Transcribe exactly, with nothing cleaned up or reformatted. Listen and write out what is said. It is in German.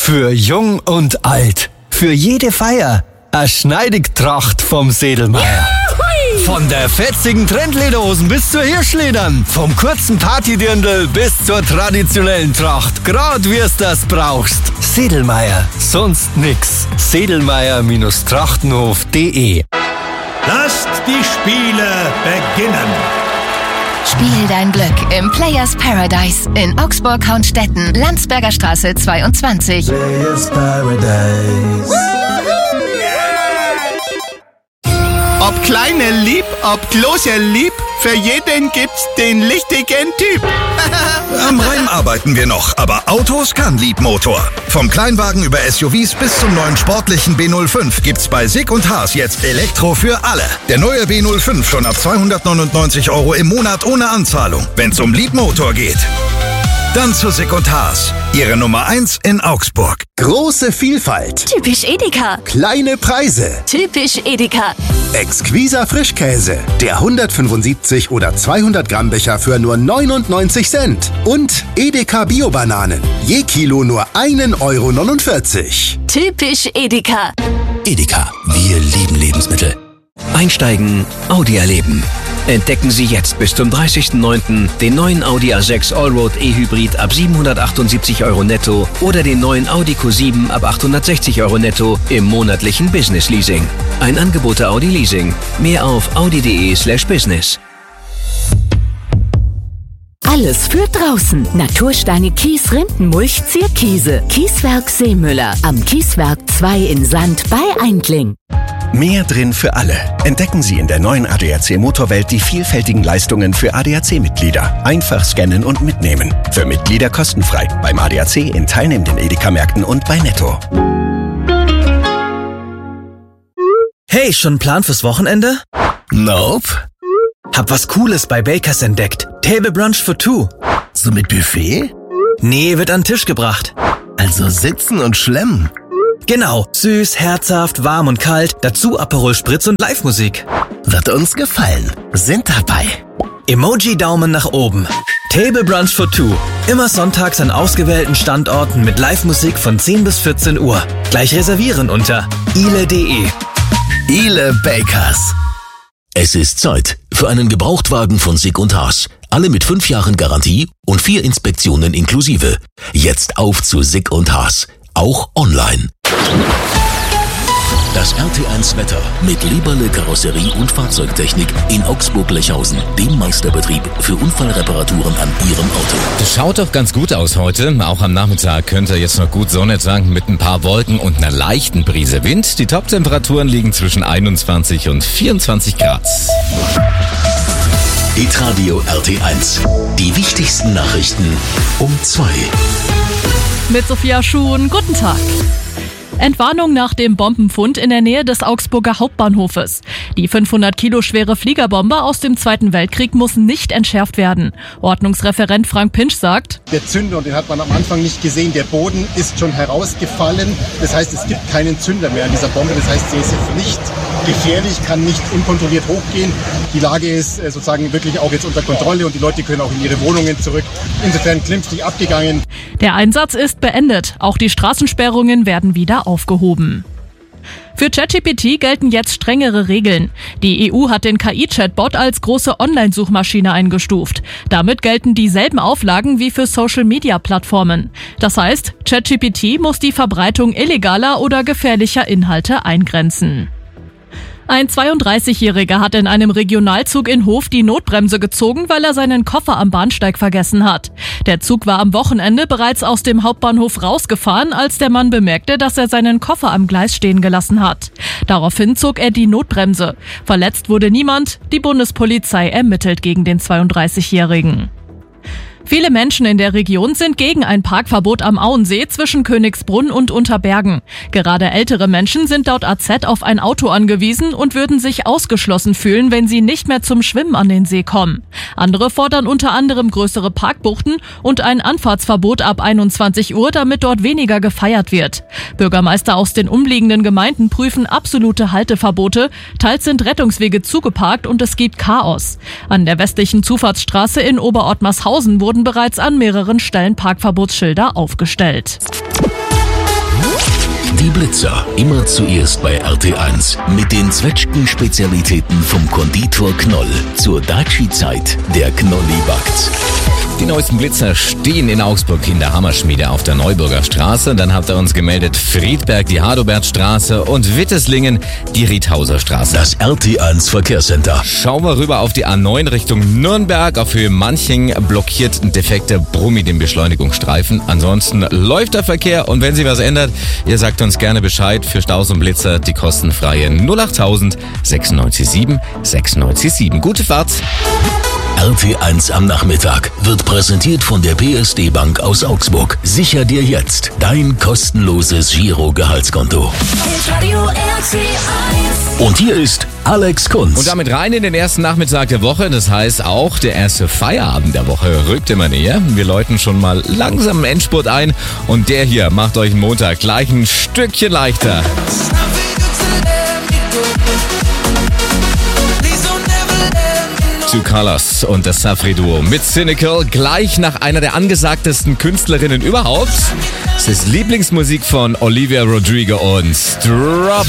Für Jung und Alt. Für jede Feier. Eine Schneidigtracht vom Sedelmeier. Von der fetzigen Trendlederhosen bis zur Hirschledern. Vom kurzen Partydirndl bis zur traditionellen Tracht. Grad wie es das brauchst. Sedelmeier. Sonst nix. Sedelmeier-Trachtenhof punkt de. Lasst die Spiele beginnen. Spiel dein Glück im Players Paradise in Augsburg-Haunstetten, Landsberger Straße zweiundzwanzig. Players Paradise. Ob kleine lieb, ob große lieb, für jeden gibt's den richtigen Typ. Am Reim arbeiten wir noch, aber Autos kann Liebmotor. Vom Kleinwagen über S U Vs bis zum neuen sportlichen B null fünf gibt's bei Sig und Haas jetzt Elektro für alle. Der neue B null fünf schon ab zweihundertneunundneunzig Euro im Monat ohne Anzahlung, wenn's um Liebmotor geht. Dann zu Sig und Haas, Ihre Nummer eins in Augsburg. Große Vielfalt. Typisch Edeka. Kleine Preise. Typisch Edeka. Exquiser Frischkäse. Der hundertfünfundsiebzig oder zweihundert Gramm Becher für nur neunundneunzig Cent. Und Edeka Bio-Bananen. Je Kilo nur ein Euro neunundvierzig. Typisch Edeka. Edeka, wir lieben Lebensmittel. Einsteigen, Audi erleben. Entdecken Sie jetzt bis zum dreißigsten neunten den neuen Audi A sechs Allroad E-Hybrid ab siebenhundertachtundsiebzig Euro netto oder den neuen Audi Q sieben ab achthundertsechzig Euro netto im monatlichen Business Leasing. Ein Angebot der Audi Leasing. Mehr auf audi.de slash business. Alles für draußen. Natursteine Kies Rindenmulch Zierkiese. Kieswerk Seemüller. Am Kieswerk zwei in Sand bei Eindling. Mehr drin für alle. Entdecken Sie in der neuen A D A C Motorwelt die vielfältigen Leistungen für A D A C-Mitglieder. Einfach scannen und mitnehmen. Für Mitglieder kostenfrei. Beim A D A C in teilnehmenden Edeka-Märkten und bei Netto. Hey, schon ein Plan fürs Wochenende? Nope. Hab was Cooles bei Bakers entdeckt. Table Brunch for two. So mit Buffet? Nee, wird an den Tisch gebracht. Also sitzen und schlemmen. Genau, süß, herzhaft, warm und kalt, dazu Aperol Spritz und Live-Musik. Wird uns gefallen. Sind dabei. Emoji-Daumen nach oben. Table Brunch for two. Immer sonntags an ausgewählten Standorten mit Live-Musik von zehn bis vierzehn Uhr. Gleich reservieren unter ile punkt de. Ile Bakers. Es ist Zeit für einen Gebrauchtwagen von Sig und Haas. Alle mit fünf Jahren Garantie und vier Inspektionen inklusive. Jetzt auf zu Sig und Haas. Auch online. Das R T eins Wetter mit Lieberle Karosserie und Fahrzeugtechnik in Augsburg-Lechhausen, dem Meisterbetrieb für Unfallreparaturen an Ihrem Auto. Das schaut doch ganz gut aus heute. Auch am Nachmittag könnte jetzt noch gut Sonne tanken mit ein paar Wolken und einer leichten Brise Wind. Die Top-Temperaturen liegen zwischen einundzwanzig und vierundzwanzig Grad. Hitradio R T eins. Die wichtigsten Nachrichten um zwei. Mit Sophia Schuhn, guten Tag. Entwarnung nach dem Bombenfund in der Nähe des Augsburger Hauptbahnhofes. Die fünfhundert Kilo schwere Fliegerbombe aus dem Zweiten Weltkrieg muss nicht entschärft werden. Ordnungsreferent Frank Pinsch sagt: Der Zünder, den hat man am Anfang nicht gesehen, der Boden ist schon herausgefallen. Das heißt, es gibt keinen Zünder mehr an dieser Bombe. Das heißt, sie ist nicht gefährlich, kann nicht unkontrolliert hochgehen. Die Lage ist sozusagen wirklich auch jetzt unter Kontrolle und die Leute können auch in ihre Wohnungen zurück. Insofern glimpflich abgegangen. Der Einsatz ist beendet. Auch die Straßensperrungen werden wieder aufgehoben. Für ChatGPT gelten jetzt strengere Regeln. Die E U hat den K I-Chatbot als große Online-Suchmaschine eingestuft. Damit gelten dieselben Auflagen wie für Social-Media-Plattformen. Das heißt, ChatGPT muss die Verbreitung illegaler oder gefährlicher Inhalte eingrenzen. Ein zweiunddreißigjähriger hat in einem Regionalzug in Hof die Notbremse gezogen, weil er seinen Koffer am Bahnsteig vergessen hat. Der Zug war am Wochenende bereits aus dem Hauptbahnhof rausgefahren, als der Mann bemerkte, dass er seinen Koffer am Gleis stehen gelassen hat. Daraufhin zog er die Notbremse. Verletzt wurde niemand. Die Bundespolizei ermittelt gegen den zweiunddreißigjährigen. Viele Menschen in der Region sind gegen ein Parkverbot am Auensee zwischen Königsbrunn und Unterbergen. Gerade ältere Menschen sind laut A Z auf ein Auto angewiesen und würden sich ausgeschlossen fühlen, wenn sie nicht mehr zum Schwimmen an den See kommen. Andere fordern unter anderem größere Parkbuchten und ein Anfahrtsverbot ab einundzwanzig Uhr, damit dort weniger gefeiert wird. Bürgermeister aus den umliegenden Gemeinden prüfen absolute Halteverbote. Teils sind Rettungswege zugeparkt und es gibt Chaos. An der westlichen Zufahrtsstraße in Oberottmarshausen wurden bereits an mehreren Stellen Parkverbotsschilder aufgestellt. Die Blitzer, immer zuerst bei R T eins. Mit den Zwetschgen-Spezialitäten vom Konditor Knoll. Zur Daci-Zeit, der Knolli backt. Die neuesten Blitzer stehen in Augsburg in der Hammerschmiede auf der Neuburger Straße. Dann habt ihr uns gemeldet Friedberg, die Hadobertstraße und Witteslingen, die Riethauser Straße. Das R T eins Verkehrscenter. Schauen wir rüber auf die A neun Richtung Nürnberg. Auf Höhe Manching blockiert ein defekter Brummi den Beschleunigungsstreifen. Ansonsten läuft der Verkehr und wenn sich was ändert, ihr sagt uns gerne Bescheid für Staus und Blitzer. Die kostenfreie null achttausend sechsundneunzig sieben sechsundneunzig sieben. Gute Fahrt! R T eins am Nachmittag wird präsentiert von der P S D Bank aus Augsburg. Sicher dir jetzt dein kostenloses Giro-Gehaltskonto. Und hier ist Alex Kunz. Und damit rein in den ersten Nachmittag der Woche. Das heißt auch, der erste Feierabend der Woche rückt immer näher. Wir läuten schon mal langsam einen Endspurt ein. Und der hier macht euch den Montag gleich ein Stückchen leichter. Two Colors und das Safri-Duo mit Cynical gleich nach einer der angesagtesten Künstlerinnen überhaupt. Es ist Lieblingsmusik von Olivia Rodrigo und Strawberry.